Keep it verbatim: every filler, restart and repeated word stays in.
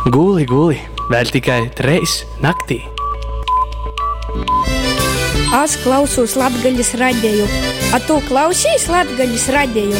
Guli, guli, vēl tikai treis naktī. Es klausos Latgaļas radiju. A tu klausīs Latgaļas radiju?